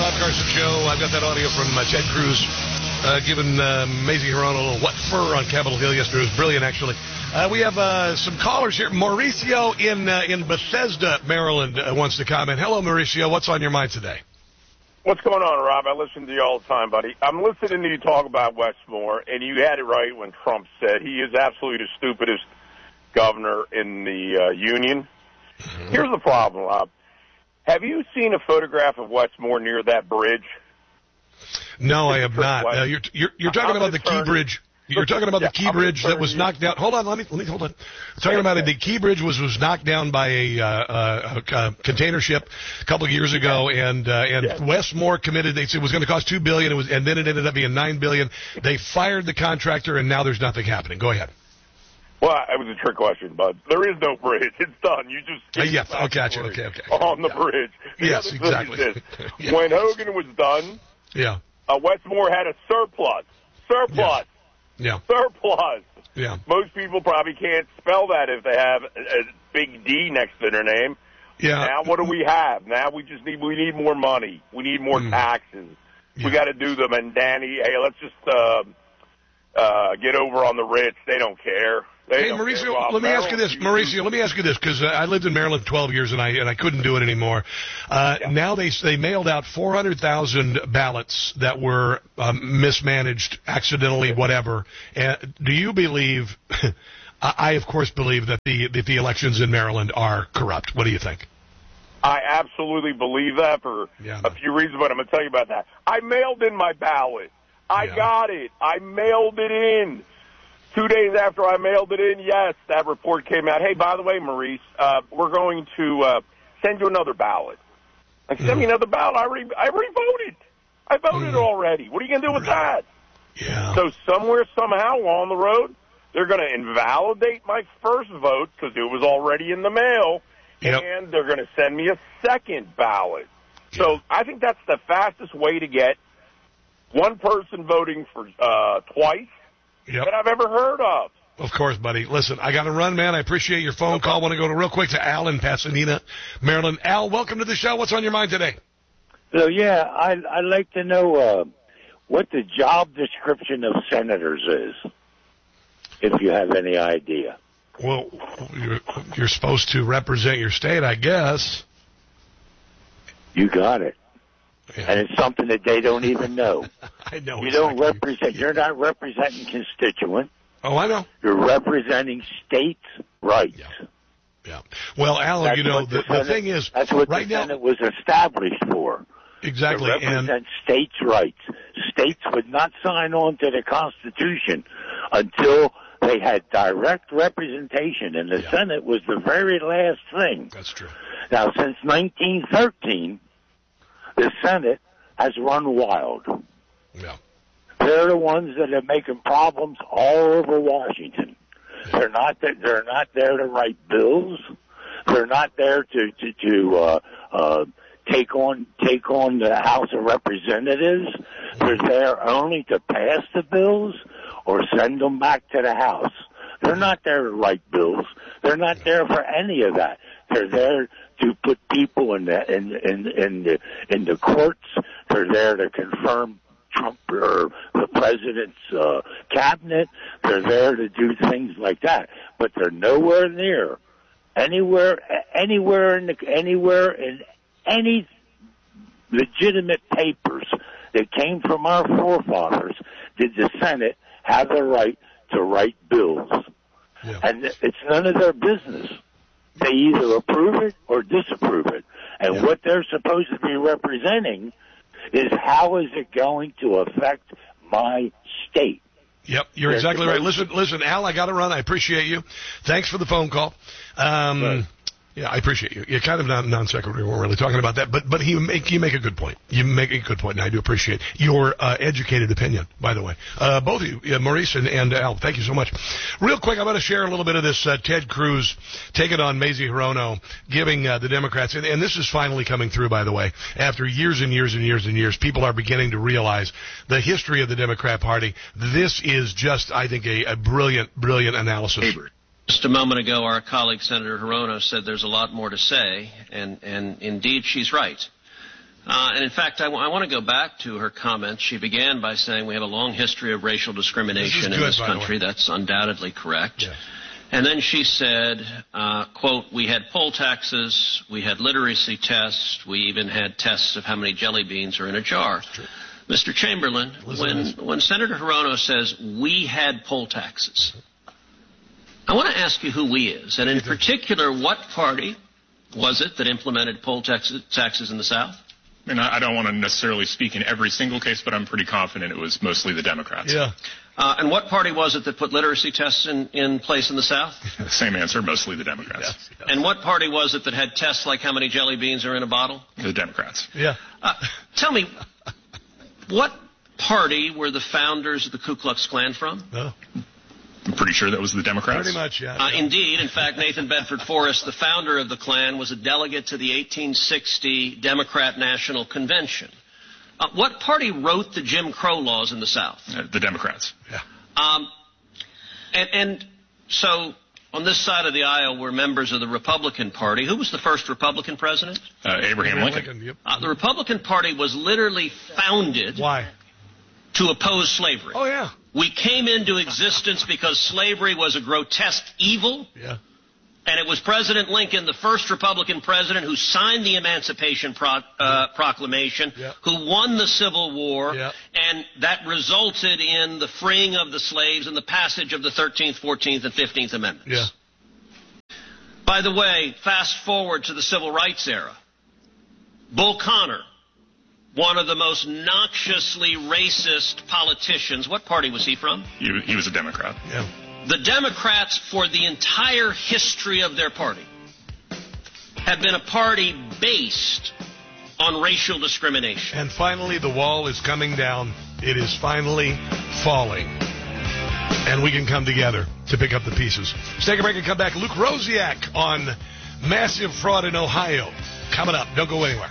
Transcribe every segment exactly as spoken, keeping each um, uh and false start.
Rob Carson Show. I've got that audio from uh, Ted Cruz uh, giving uh, Mazie Hirono a little what fur on Capitol Hill yesterday. It was brilliant, actually. Uh, we have uh, some callers here. Mauricio in uh, in Bethesda, Maryland, uh, wants to comment. Hello, Mauricio. What's on your mind today? What's going on, Rob? I listen to you all the time, buddy. I'm listening to you talk about Wes Moore, and you had it right when Trump said he is absolutely the stupidest governor in the uh, union. Mm-hmm. Here's the problem, Rob. Have you seen a photograph of Wes Moore near that bridge? No, I have not. Uh, you're, you're, you're talking about the Key Bridge. You're talking about the Key Bridge that was knocked down. Hold on, let me let me hold on. I'm talking about it. The Key Bridge was, was knocked down by a, uh, a, a container ship a couple of years ago, and uh, and yes. Wes Moore committed. They said it was going to cost two billion dollars. It was, and then it ended up being nine billion dollars. They fired the contractor, and now there's nothing happening. Go ahead. Well, it was a trick question, bud. There is no bridge. It's done. You just uh, yeah. I'll catch it. Okay, okay. On the yeah. bridge. The yes, exactly. yeah. When Hogan was done, yeah, uh, Wes Moore had a surplus. Surplus. Yeah. Yeah. Surplus. Yeah. Most people probably can't spell that if they have a, a big D next to their name. Yeah. Now what do we have? Now we just need we need more money. We need more mm. taxes. Yeah. We got to do them. And Danny, hey, let's just uh, uh, get over on the rich. They don't care. They hey, don't Mauricio, care. let me ask you this. Mauricio, let me ask you this, because uh, I lived in Maryland twelve years, and I and I couldn't do it anymore. Uh, yeah. Now they they mailed out four hundred thousand ballots that were um, mismanaged, accidentally, whatever. Uh, do you believe, I, of course, believe that the, that the elections in Maryland are corrupt. What do you think? I absolutely believe that for yeah, a few reasons, but I'm going to tell you about that. I mailed in my ballot. I yeah. got it. I mailed it in. Two days after I mailed it in, yes, that report came out. Hey, by the way, Maurice, uh, we're going to uh, send you another ballot. Like, send mm. me another ballot. I already, I already voted. I voted mm. already. What are you going to do with right. that? Yeah. So somewhere, somehow, on the road, they're going to invalidate my first vote because it was already in the mail, yep. and they're going to send me a second ballot. Yeah. So I think that's the fastest way to get one person voting for uh, twice. Yep. that I've ever heard of. Of course, buddy. Listen, I got to run, man. I appreciate your phone no call. I want to go to real quick to Al in Pasadena, Maryland. Al, welcome to the show. What's on your mind today? So, yeah, I'd, I'd like to know uh, what the job description of senators is, if you have any idea. Well, you're, you're supposed to represent your state, I guess. You got it. Yeah. And it's something that they don't even know. I know. You exactly. don't represent, you're not representing constituents. Oh, I know. You're representing states' rights. Yeah. yeah. Well, Alan, that's you know, the, the, Senate, the thing is, that's what right the now, Senate was established for. Exactly. To represent and states' rights. States would not sign on to the Constitution until they had direct representation, and the yeah. Senate was the very last thing. That's true. Now, since nineteen thirteen, the Senate has run wild. Yeah. They're the ones that are making problems all over Washington. Yeah. They're not there, they're not there to write bills. They're not there to to, to uh, uh, take on take on the House of Representatives. They're there only to pass the bills or send them back to the House. They're not there to write bills. They're not there for any of that. They're there to put people in the in in in the in the courts. They're there to confirm Trump or the president's uh, cabinet. They're there to do things like that. But they're nowhere near anywhere anywhere in the, anywhere in any legitimate papers that came from our forefathers did the Senate have the right to write bills. Yeah. And it's none of their business. They either approve it or disapprove it. And yeah. what they're supposed to be representing is how is it going to affect my state. Yep, you're they're exactly right. Listen, listen, Al, I got to run. I appreciate you. Thanks for the phone call. Um, right. Yeah, I appreciate you. You're kind of non, non sequitur. We weren't really talking about that, but but you make you make a good point. You make a good point, and I do appreciate your uh, educated opinion. By the way, uh, both of you, uh, Maurice and, and Al, thank you so much. Real quick, I'm going to share a little bit of this uh, Ted Cruz taking on Mazie Hirono, giving uh, the Democrats, and, and this is finally coming through. By the way, after years and years and years and years, people are beginning to realize the history of the Democrat Party. This is just, I think, a, a brilliant, brilliant analysis. Just a moment ago, our colleague Senator Hirono said there's a lot more to say, and, and indeed she's right. Uh, and in fact, I, w- I want to go back to her comments. She began by saying we have a long history of racial discrimination this in good, this country. That's undoubtedly correct. Yes. And then she said, uh, quote, we had poll taxes, we had literacy tests, we even had tests of how many jelly beans are in a jar. Mister Chamberlain, when, when Senator Hirono says we had poll taxes, I want to ask you who we is, and in particular, what party was it that implemented poll taxes, taxes in the South? I mean, I don't want to necessarily speak in every single case, but I'm pretty confident it was mostly the Democrats. Yeah. Uh, and what party was it that put literacy tests in, in place in the South? Same answer, mostly the Democrats. Yes, yes. And what party was it that had tests like how many jelly beans are in a bottle? The Democrats. Yeah. Uh, tell me, what party were the founders of the Ku Klux Klan from? No. I'm pretty sure that was the Democrats. Pretty much, yeah. Uh, indeed. In fact, Nathan Bedford Forrest, the founder of the Klan, was a delegate to the eighteen sixty Democrat National Convention. Uh, what party wrote the Jim Crow laws in the South? Uh, the Democrats. Yeah. Um, and, and so on this side of the aisle were members of the Republican Party. Who was the first Republican president? Uh, Abraham Lincoln. Lincoln yep. Uh, the Republican Party was literally founded Why? to oppose slavery. Oh, yeah. We came into existence because slavery was a grotesque evil. Yeah. And it was President Lincoln, the first Republican president, who signed the Emancipation Pro- uh, Proclamation, Yeah. who won the Civil War, Yeah. and that resulted in the freeing of the slaves and the passage of the thirteenth, fourteenth, and fifteenth Amendments. Yeah. By the way, fast forward to the Civil Rights era. Bull Connor, one of the most noxiously racist politicians. What party was he from? He, he was a Democrat. Yeah. The Democrats, for the entire history of their party, have been a party based on racial discrimination. And finally, the wall is coming down. It is finally falling. And we can come together to pick up the pieces. Let's take a break and come back. Luke Rosiak on massive fraud in Ohio. Coming up. Don't go anywhere.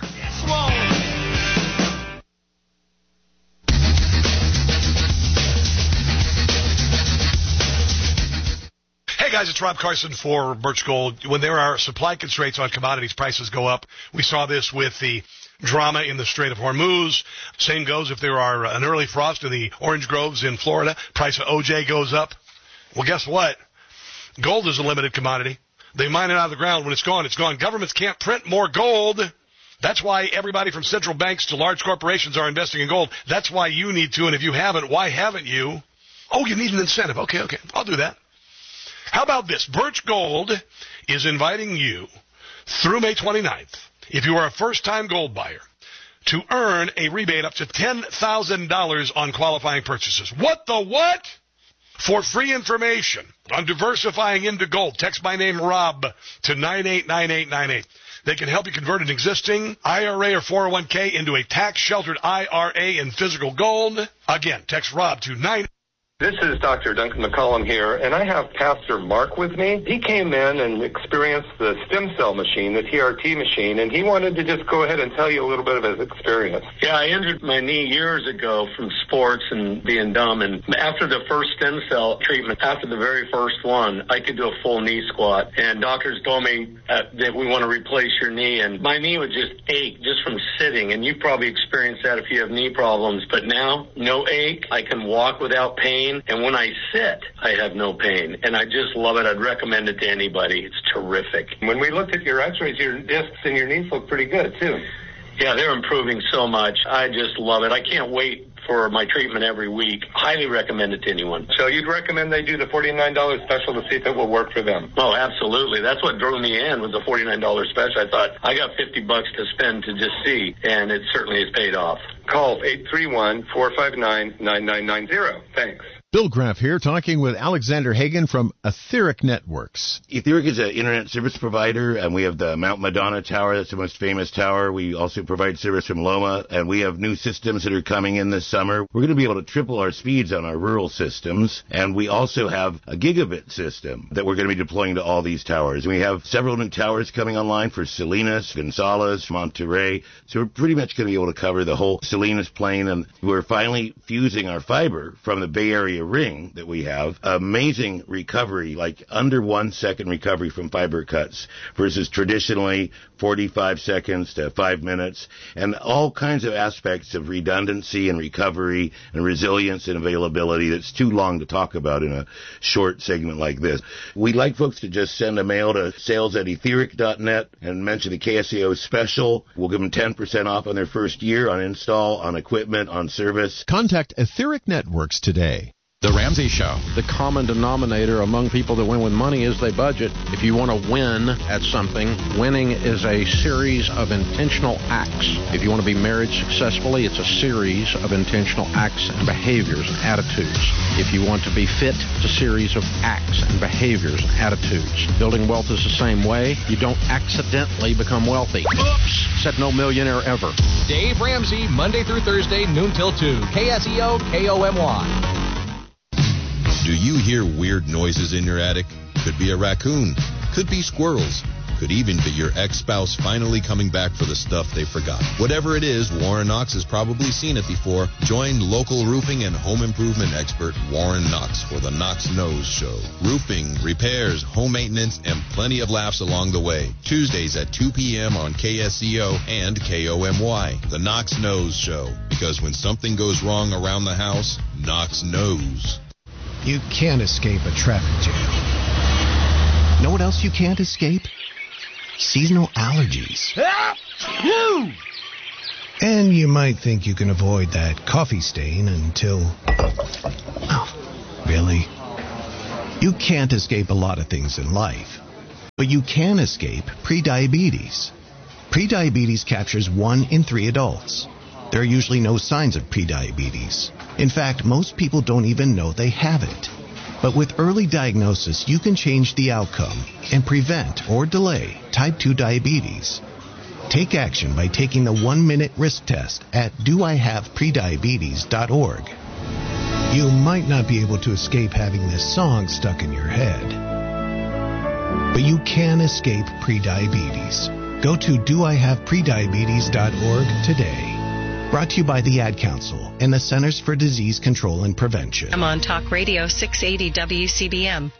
Hey guys, it's Rob Carson for Birch Gold. When there are supply constraints on commodities, prices go up. We saw this with the drama in the Strait of Hormuz. Same goes if there are an early frost in the orange groves in Florida. Price of O J goes up. Well, guess what? Gold is a limited commodity. They mine it out of the ground. When it's gone, it's gone. Governments can't print more gold. That's why everybody from central banks to large corporations are investing in gold. That's why you need to, and if you haven't, why haven't you? Oh, you need an incentive. Okay, okay. I'll do that. How about this? Birch Gold is inviting you through May twenty-ninth, if you are a first-time gold buyer, to earn a rebate up to ten thousand dollars on qualifying purchases. What the what? For free information on diversifying into gold, text my name, Rob, to nine eight nine eight nine eight. They can help you convert an existing I R A or four oh one k into a tax-sheltered I R A in physical gold. Again, text Rob to nine. This is Doctor Duncan McCollum here, and I have Pastor Mark with me. He came in and experienced the stem cell machine, the T R T machine, and he wanted to just go ahead and tell you a little bit of his experience. Yeah, I injured my knee years ago from sports and being dumb, and after the first stem cell treatment, after the very first one, I could do a full knee squat, and doctors told me uh, that we want to replace your knee, and my knee would just ache just from sitting, and you've probably experienced that if you have knee problems, but now, no ache. I can walk without pain. And when I sit, I have no pain. And I just love it. I'd recommend it to anybody. It's terrific. When we looked at your x-rays, your discs and your knees look pretty good, too. Yeah, they're improving so much. I just love it. I can't wait for my treatment every week. Highly recommend it to anyone. So you'd recommend they do the forty-nine dollars special to see if it will work for them? Oh, absolutely. That's what drew me in, was the forty-nine dollars special. I thought, I got fifty bucks to spend to just see, and it certainly has paid off. Call eight three one, four five nine, nine nine nine zero. Thanks. Bill Graff here, talking with Alexander Hagan from Etheric Networks. Etheric is an internet service provider, and we have the Mount Madonna Tower. That's the most famous tower. We also provide service from Loma, and we have new systems that are coming in this summer. We're going to be able to triple our speeds on our rural systems, and we also have a gigabit system that we're going to be deploying to all these towers. We have several new towers coming online for Salinas, Gonzales, Monterey, so we're pretty much going to be able to cover the whole Salinas plain, and we're finally fusing our fiber from the Bay Area ring that we have, amazing recovery, like under one second recovery from fiber cuts versus traditionally forty-five seconds to five minutes, and all kinds of aspects of redundancy and recovery and resilience and availability that's too long to talk about in a short segment like this. We'd like folks to just send a mail to sales at etheric dot net and mention the K S E O special. We'll give them ten percent off on their first year on install, on equipment, on service. Contact Etheric Networks today. The Ramsey Show. The common denominator among people that win with money is they budget. If you want to win at something, winning is a series of intentional acts. If you want to be married successfully, it's a series of intentional acts and behaviors and attitudes. If you want to be fit, it's a series of acts and behaviors and attitudes. Building wealth is the same way. You don't accidentally become wealthy. Oops! Said no millionaire ever. Dave Ramsey, Monday through Thursday, noon till two. K S E O, K O M Y. Do you hear weird noises in your attic? Could be a raccoon. Could be squirrels. Could even be your ex-spouse finally coming back for the stuff they forgot. Whatever it is, Warren Knox has probably seen it before. Join local roofing and home improvement expert Warren Knox for the Knox Knows Show. Roofing, repairs, home maintenance, and plenty of laughs along the way. Tuesdays at two p.m. on K S E O and K O M Y. The Knox Knows Show. Because when something goes wrong around the house, Knox knows. You can't escape a traffic jam. Know what else you can't escape? Seasonal allergies. And you might think you can avoid that coffee stain until... Oh, really? You can't escape a lot of things in life, but you can escape prediabetes. Prediabetes captures one in three adults. There are usually no signs of prediabetes. In fact, most people don't even know they have it. But with early diagnosis, you can change the outcome and prevent or delay type two diabetes. Take action by taking the one-minute risk test at do I have prediabetes dot org. You might not be able to escape having this song stuck in your head, but you can escape prediabetes. Go to do I have prediabetes dot org today. Brought to you by the Ad Council and the Centers for Disease Control and Prevention. I'm on Talk Radio six eighty W C B M.